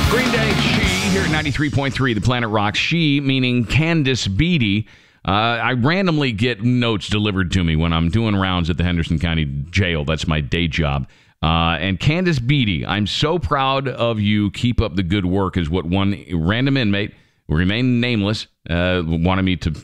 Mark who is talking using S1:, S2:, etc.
S1: Green Day, She, here at 93.3, The Planet Rock. She, meaning Candace Beatty. I randomly get notes delivered to me when I'm doing rounds at the Henderson County Jail. That's my day job. And Candace Beatty, I'm so proud of you. Keep up the good work, is what one random inmate, who remain nameless, wanted me to